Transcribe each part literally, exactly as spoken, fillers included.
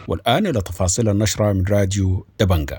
والآن إلى تفاصيل النشرة من راديو دبنجة.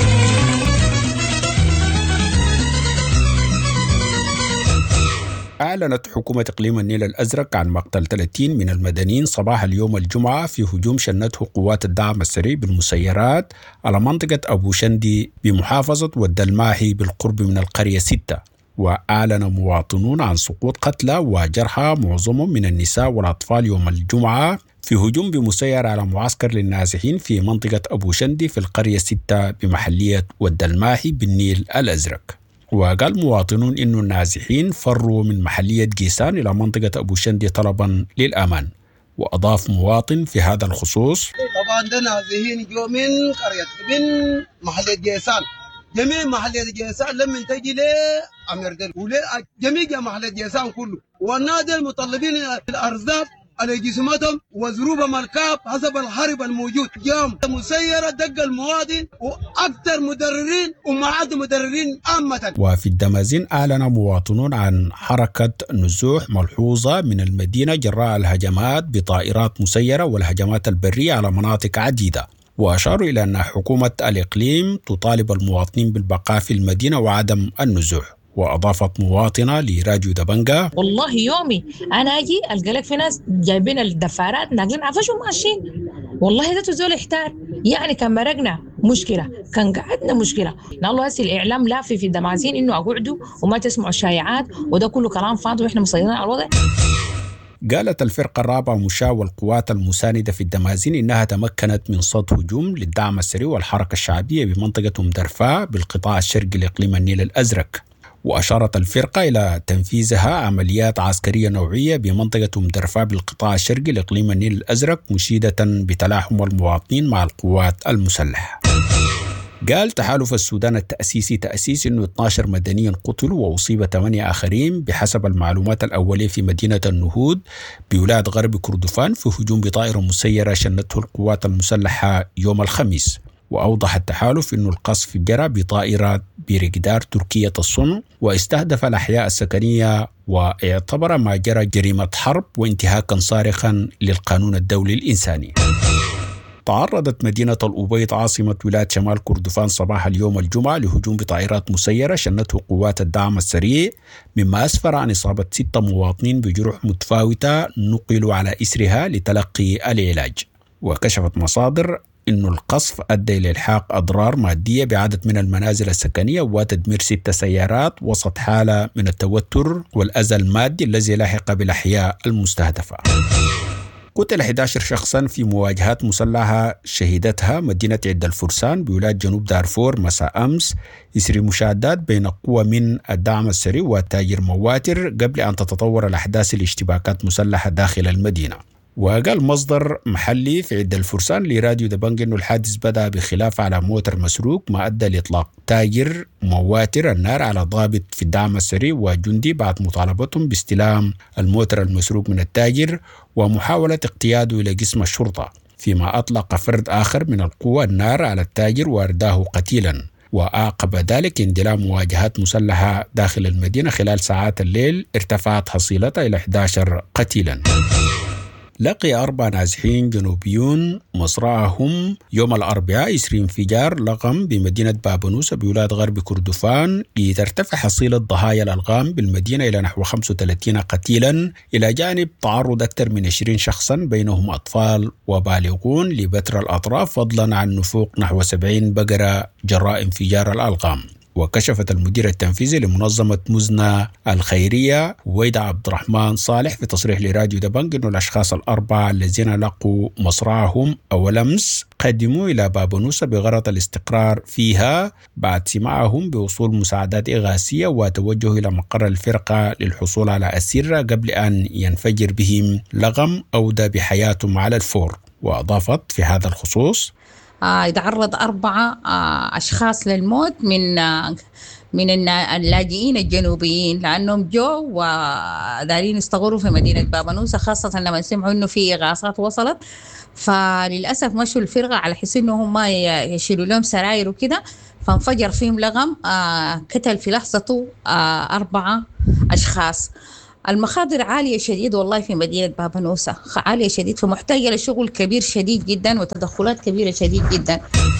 أعلنت حكومة إقليم النيل الأزرق عن مقتل ثلاثين من المدنيين صباح اليوم الجمعة في هجوم شنته قوات الدعم السريع بالمسيرات على منطقة أبو شندي بمحافظة والدلماحي بالقرب من القرية ستة. وأعلن مواطنون عن سقوط قتلى وجرحى معظمهم من النساء والأطفال يوم الجمعة في هجوم بمسير على معسكر للنازحين في منطقة أبو شندي في القرية ستة بمحلية والدلماحي بالنيل الأزرق. وقال مواطنون إنه النازحين فروا من محلية جيسان إلى منطقة أبو شندي طلبا للأمان. وأضاف مواطن في هذا الخصوص: طبعا ده نازحين جو من قرية من محلية جيسان، جميع محلية جيسان لم تجي لأميردل ولي جميع محلية جيسان كله، والنادي المطلبين الأرزاق على جسمتهم وظروفهم الكاب حسب الحرب الموجود. جام مسيرة دق المواطن وأكثر مدررين ومعاد مدررين عامة. وفي الدمازين أعلن مواطنون عن حركة نزوح ملحوظة من المدينة جراء الهجمات بطائرات مسيرة والهجمات البرية على مناطق عديدة. وأشاروا إلى أن حكومة الإقليم تطالب المواطنين بالبقاء في المدينة وعدم النزوح. وأضافت مواطنة لراديو دبنجة: والله يومي أنا أجي ألقى لك في ناس جايبين الدفارات ناقلين عفشهم ماشيين، والله ده تزول احتار. يعني كان مرقنا مشكلة، كان قعدنا مشكلة. الله هسي الإعلام لافي في الدمازين إنه أقعدوا وما تسمعوا الشائعات، وده كله كلام فاضي وإحنا مسيطرين على الوضع. قالت الفرقة الرابعة مشاة والقوات المساندة في الدمازين إنها تمكنت من صد هجوم للدعم السريع والحركة الشعبية بمنطقة أم درفا بالقطاع الشرقي لإقليم النيل الأزرق. وأشارت الفرقة إلى تنفيذها عمليات عسكرية نوعية بمنطقة أم درفا بالقطاع الشرقي لإقليم النيل الأزرق، مشيدة بتلاحم المواطنين مع القوات المسلحة. قال تحالف السودان التأسيسي تأسيس أنه اثني عشر مدنيا قتلوا وأصيب ثمانية آخرين بحسب المعلومات الأولية في مدينة النهود بولاية غرب كردفان في هجوم بطائرة مسيرة شنته القوات المسلحة يوم الخميس. وأوضح التحالف أن القصف جرى بطائرات بريجدار تركية الصنع واستهدف الأحياء السكنية، واعتبر ما جرى جريمة حرب وانتهاكا صارخا للقانون الدولي الإنساني. تعرضت مدينة الأبيض عاصمة ولاية شمال كردفان صباح اليوم الجمعة لهجوم بطائرات مسيرة شنته قوات الدعم السريع، مما أسفر عن إصابة ستة مواطنين بجروح متفاوتة نقلوا على إسرها لتلقي العلاج. وكشفت مصادر إنه القصف أدى إلى إلحاق أضرار مادية بعدد من المنازل السكنية وتدمير ست سيارات وسط حالة من التوتر والأذى المادي الذي لحق بالأحياء المستهدفة. قتل أحد عشر شخصا في مواجهات مسلحة شهدتها مدينة عد الفرسان بولاية جنوب دارفور مساء أمس إثر مشادات بين قوى من الدعم السريع وتاجر مواتر قبل أن تتطور الأحداث لاشتباكات مسلحة داخل المدينة. وقال مصدر محلي في عد الفرسان لراديو دبنج إنه الحادث بدأ بخلاف على موتر مسروق ما أدى لإطلاق تاجر مواتر النار على ضابط في الدعم السريع وجندي بعد مطالبتهم باستلام الموتر المسروق من التاجر ومحاولة اقتياده إلى قسم الشرطة، فيما أطلق فرد آخر من القوى النار على التاجر وأرداه قتيلا. وأعقب ذلك اندلاع مواجهات مسلحة داخل المدينة خلال ساعات الليل ارتفعت حصيلتها إلى أحد عشر قتيلا. لقي أربع نازحين جنوبيون مصرعهم يوم الأربعاء إثر انفجار لغم بمدينة بابنوسة بولاية غرب كردفان، لترتفع حصيلة ضحايا الألغام بالمدينة إلى نحو خمسة وثلاثين قتيلا، إلى جانب تعرض أكثر من عشرين شخصا بينهم أطفال وبالغون لبتر الأطراف، فضلا عن نفوق نحو سبعين بقرة جراء انفجار الألغام. وكشفت المدير التنفيذي لمنظمة مزنة الخيرية ويدا عبد الرحمن صالح في تصريح لراديو دبنج أن الأشخاص الأربعة الذين لقوا مصرعهم أول أمس قدموا إلى بابنوسة بغرض الاستقرار فيها بعد سماعهم بوصول مساعدات إغاثية، وتوجهوا إلى مقر الفرقة للحصول على أسرة قبل أن ينفجر بهم لغم أودى بحياتهم على الفور. وأضافت في هذا الخصوص: آه يتعرض أربعة آه أشخاص للموت من آه من اللاجئين الجنوبيين، لأنهم جو ودارين يستقروا في مدينة بابنوسة، خاصة لما سمعوا إنه في إغاثات وصلت، فللأسف مشوا الفرقة على حس إنهم ما يشيلوا لهم سراير وكده، فانفجر فيهم لغم آه قتل في لحظته آه أربعة أشخاص. المخاطر عالية شديد والله في مدينة بابا نوسة، عالية شديد، فمحتاجة لشغل كبير شديد جدا وتدخلات كبيرة شديد جدا.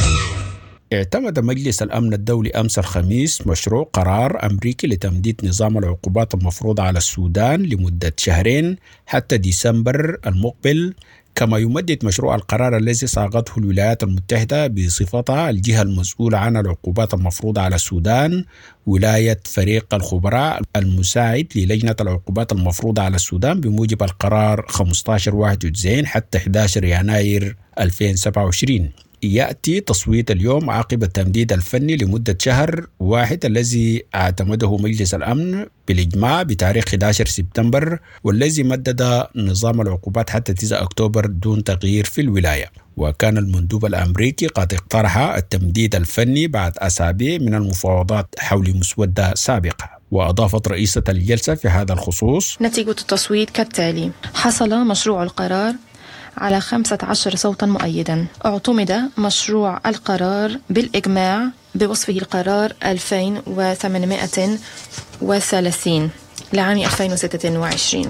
اعتمد مجلس الأمن الدولي أمس الخميس مشروع قرار أمريكي لتمديد نظام العقوبات المفروضة على السودان لمدة شهرين حتى ديسمبر المقبل، كما يمدد مشروع القرار الذي صاغته الولايات المتحدة بصفتها الجهة المسؤولة عن العقوبات المفروضة على السودان ولاية فريق الخبراء المساعد للجنة العقوبات المفروضة على السودان بموجب القرار خمسة عشر واحد وتسعين حتى أحد عشر يناير ألفين وسبعة وعشرين. يأتي تصويت اليوم عقب التمديد الفني لمدة شهر واحد الذي اعتمده مجلس الأمن بالإجماع بتاريخ أحد عشر سبتمبر، والذي مدد نظام العقوبات حتى تسعة أكتوبر دون تغيير في الولاية. وكان المندوب الأمريكي قد اقترح التمديد الفني بعد أسابيع من المفاوضات حول مسودة سابقة. وأضافت رئيسة الجلسة في هذا الخصوص: نتيجة التصويت كالتالي: حصل مشروع القرار على خمسة عشر صوتا مؤيدا. اعتمد مشروع القرار بالإجماع بوصفه القرار ألفين وثمانمائة وثلاثين لعام ألفين وستة وعشرين.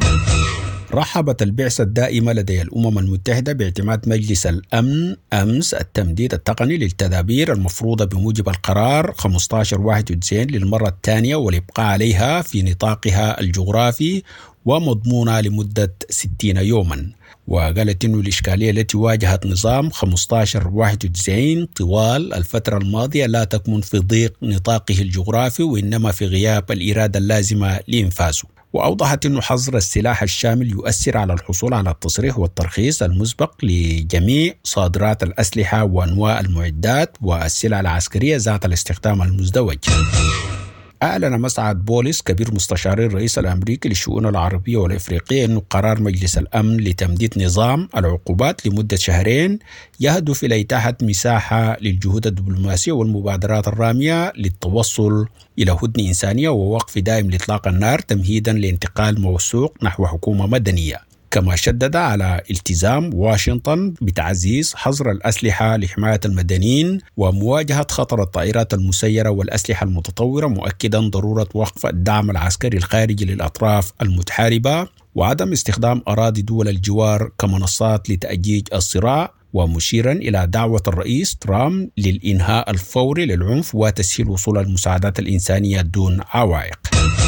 رحبت البعثة الدائمة لدى الأمم المتحدة باعتماد مجلس الأمن أمس التمديد التقني للتدابير المفروضة بموجب القرار خمسة عشر واحد وتسعين للمرة الثانية والإبقاء عليها في نطاقها الجغرافي ومضمونة لمدة ستين يوما. وقالت إنه الإشكالية التي واجهت نظام خمسة عشر واحد وتسعين طوال الفترة الماضية لا تكمن في ضيق نطاقه الجغرافي وإنما في غياب الإرادة اللازمة لإنفاذه. وأوضحت أنه حظر السلاح الشامل يؤثر على الحصول على التصريح والترخيص المسبق لجميع صادرات الأسلحة وأنواع المعدات والسلع العسكرية ذات الاستخدام المزدوج. أعلن مسعد بوليس كبير مستشاري الرئيس الأمريكي للشؤون العربية والإفريقية أنه قرار مجلس الأمن لتمديد نظام العقوبات لمدة شهرين يهدف إلى إتاحة مساحة للجهود الدبلوماسية والمبادرات الرامية للتوصل إلى هدنة إنسانية ووقف دائم لإطلاق النار تمهيدا لانتقال موثوق نحو حكومة مدنية. كما شدد على التزام واشنطن بتعزيز حظر الأسلحة لحماية المدنيين ومواجهة خطر الطائرات المسيرة والأسلحة المتطورة، مؤكدا ضرورة وقف الدعم العسكري الخارجي للأطراف المتحاربة وعدم استخدام أراضي دول الجوار كمنصات لتأجيج الصراع، ومشيرا إلى دعوة الرئيس ترامب للإنهاء الفوري للعنف وتسهيل وصول المساعدات الإنسانية دون عوائق.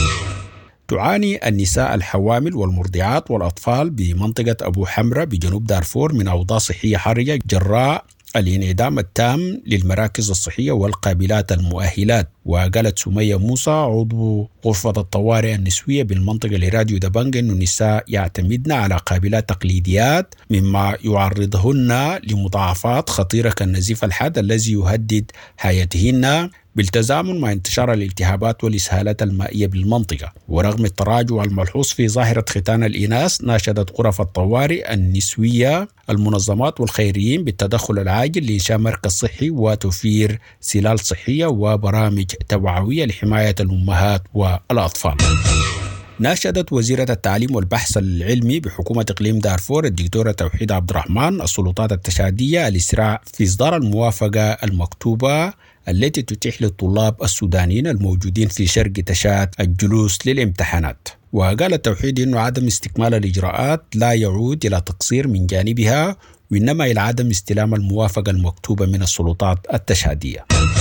تعاني النساء الحوامل والمرضعات والأطفال بمنطقة أبو حمرة بجنوب دارفور من أوضاع صحية حرجة جراء الانعدام التام للمراكز الصحية والقابلات المؤهلات. وقالت سمية موسى عضو غرفة الطوارئ النسوية بالمنطقة لراديو دبنج أن النساء يعتمدن على قابلات تقليديات مما يعرضهن لمضاعفات خطيرة كالنزيف الحاد الذي يهدد حياتهن بالتزامن مع انتشار الالتهابات والإسهالات المائية بالمنطقة. ورغم التراجع الملحوظ في ظاهرة ختان الإناث، ناشدت غرف الطوارئ النسوية المنظمات والخيريين بالتدخل العاجل لإنشاء مركز صحي وتوفير سلال صحية وبرامج توعوية لحماية الأمهات والأطفال. ناشدت وزيرة التعليم والبحث العلمي بحكومة إقليم دارفور الدكتورة توحيد عبد الرحمن السلطات التشادية الإسراع في إصدار الموافقة المكتوبة التي تتيح للطلاب السودانيين الموجودين في شرق تشاد الجلوس للامتحانات. وقال توحيد أنه عدم استكمال الإجراءات لا يعود إلى تقصير من جانبها وإنما إلى عدم استلام الموافقة المكتوبة من السلطات التشادية.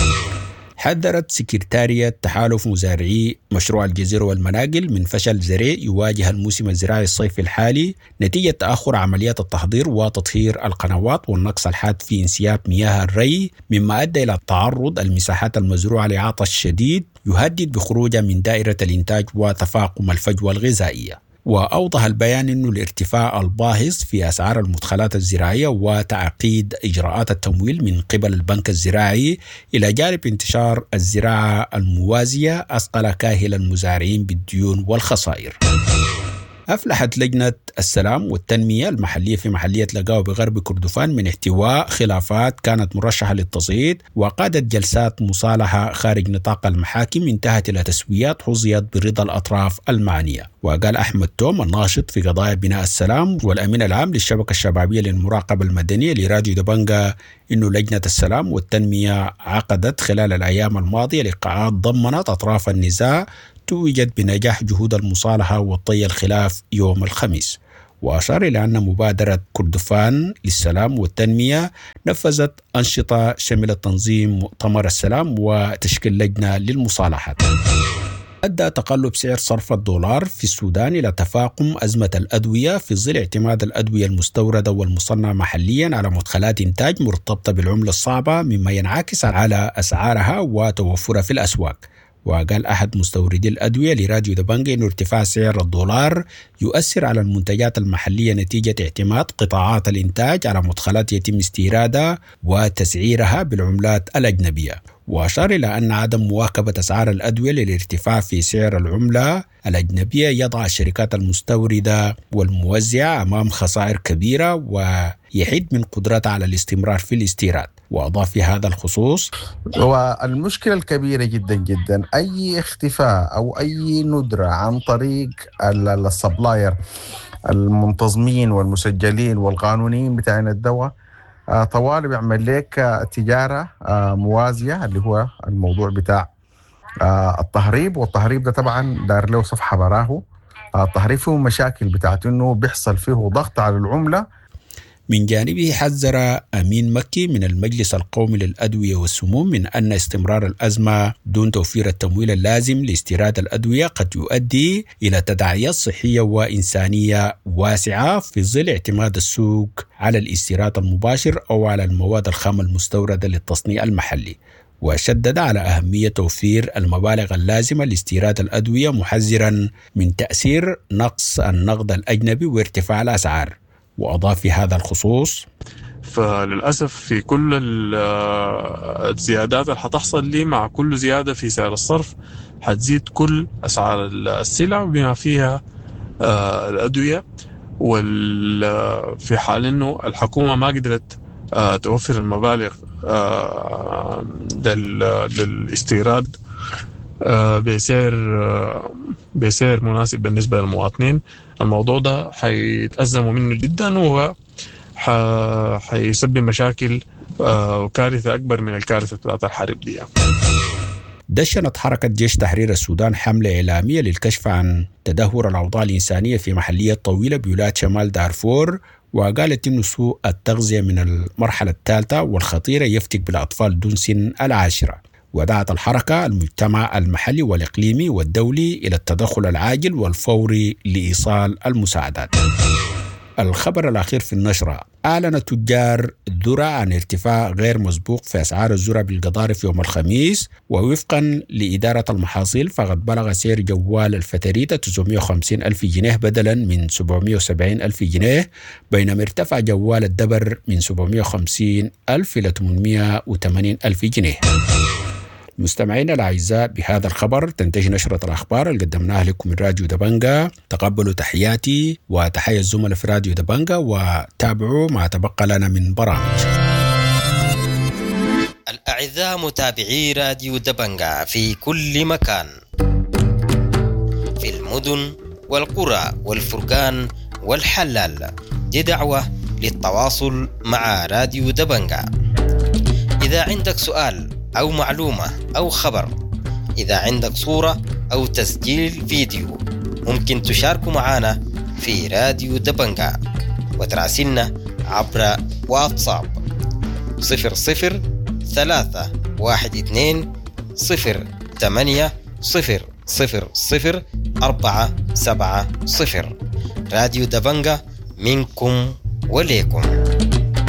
حذرت سكرتارية تحالف مزارعي مشروع الجزيرة والمناقل من فشل ذريع يواجه الموسم الزراعي الصيفي الحالي نتيجة تأخر عمليات التحضير وتطهير القنوات والنقص الحاد في انسياب مياه الري، مما أدى إلى تعرض المساحات المزروعة لعطش شديد يهدد بخروجها من دائرة الإنتاج وتفاقم الفجوة الغذائية. وأوضح البيان أنه الارتفاع الباهظ في أسعار المدخلات الزراعية وتعقيد إجراءات التمويل من قبل البنك الزراعي إلى جانب انتشار الزراعة الموازية أثقل كاهل المزارعين بالديون والخسائر. أفلحت لجنة السلام والتنمية المحلية في محلية لقاو بغرب كردفان من احتواء خلافات كانت مرشحة للتصعيد، وقادت جلسات مصالحة خارج نطاق المحاكم انتهت إلى تسويات حظيت برضا الأطراف المعنية. وقال أحمد توم الناشط في قضايا بناء السلام والأمين العام للشبكة الشبابية للمراقبة المدنية لراديو دبنجا إنه لجنة السلام والتنمية عقدت خلال الأيام الماضية لقاءات ضمنت أطراف النزاع توجت بنجاح جهود المصالحة وطي الخلاف يوم الخميس، وأشار إلى أن مبادرة كردفان للسلام والتنمية نفذت أنشطة شملت تنظيم مؤتمر السلام وتشكيل لجنة للمصالحات. أدى تقلب سعر صرف الدولار في السودان إلى تفاقم أزمة الأدوية في ظل اعتماد الأدوية المستوردة والمصنعة محليا على مدخلات إنتاج مرتبطة بالعملة الصعبة، مما ينعكس على أسعارها وتوفرها في الأسواق. وقال أحد مستوردي الأدوية لراديو دبنجة إن ارتفاع سعر الدولار يؤثر على المنتجات المحلية نتيجة اعتماد قطاعات الإنتاج على مدخلات يتم استيرادها وتسعيرها بالعملات الأجنبية. وأشار إلى أن عدم مواكبة أسعار الأدوية للارتفاع في سعر العملة الأجنبية يضع الشركات المستوردة والموزعة أمام خسائر كبيرة ويحد من قدرتها على الاستمرار في الاستيراد. وأضاف في هذا الخصوص: والمشكلة الكبيرة جدا جدا أي اختفاء أو أي ندرة عن طريق السبلاير المنتظمين والمسجلين والقانونيين بتاعين الدواء طوال بيعمل لك تجارة موازية، اللي هو الموضوع بتاع التهريب. والتهريب ده طبعا دار له صفحة براه. التهريب فيه مشاكل بتاعت انه بيحصل فيه ضغط على العملة. من جانبه حذر أمين مكي من المجلس القومي للأدوية والسموم من أن استمرار الأزمة دون توفير التمويل اللازم لاستيراد الأدوية قد يؤدي إلى تداعيات صحية وإنسانية واسعة في ظل اعتماد السوق على الاستيراد المباشر أو على المواد الخام المستوردة للتصنيع المحلي. وشدد على أهمية توفير المبالغ اللازمة لاستيراد الأدوية، محذرا من تأثير نقص النقد الأجنبي وارتفاع الأسعار. وأضاف في هذا الخصوص: فللأسف في كل الزيادات اللي حتحصل لي مع كل زيادة في سعر الصرف حتزيد كل أسعار السلع بما فيها الأدوية. وفي حال أنه الحكومة ما قدرت توفر المبالغ للاستيراد بسعر بسعر مناسب بالنسبة للمواطنين، الموضوع ده حيتأزموا منه جدا وهو حيسبب مشاكل وكارثة أكبر من الكارثة بتاعت الحرب دي. دشنت حركة جيش تحرير السودان حملة إعلامية للكشف عن تدهور الأوضاع الإنسانية في محلية طويلة بولاية شمال دارفور، وقالت إنه سوء التغذية من المرحلة الثالثة والخطيرة يفتك بالأطفال دون سن العاشرة. ودعت الحركة المجتمع المحلي والإقليمي والدولي إلى التدخل العاجل والفوري لإيصال المساعدات. الخبر الأخير في النشرة: أعلن تجار الذرة عن ارتفاع غير مسبوق في أسعار الذرة بالقضارف يوم الخميس، ووفقا لإدارة المحاصيل فقد بلغ سعر جوال الفتريتة تسعمائة وخمسين ألف جنيه بدلا من سبعمائة وسبعين ألف جنيه، بينما ارتفع جوال الدبر من سبعمائة وخمسين ألف إلى ثمانمائة وثمانين ألف جنيه. مستمعينا الأعزاء، بهذا الخبر تنتهي نشرة الأخبار اللي قدمناها لكم من راديو دبنجة. تقبلوا تحياتي وتحية الزملاء في راديو دبنجة، وتابعوا ما تبقى لنا من برامج. الأعزاء متابعي راديو دبنجة في كل مكان، في المدن والقرى والفرقان والحلال، دي دعوة للتواصل مع راديو دبنجة. إذا عندك سؤال أو معلومة أو خبر، إذا عندك صورة أو تسجيل فيديو، ممكن تشاركوا معنا في راديو دبنجة وتراسلنا عبر واتساب صفر صفر ثلاثة واحد اثنين صفر ثمانية صفر صفر صفر أربعة سبعة صفر. راديو دبنجة منكم وليكم.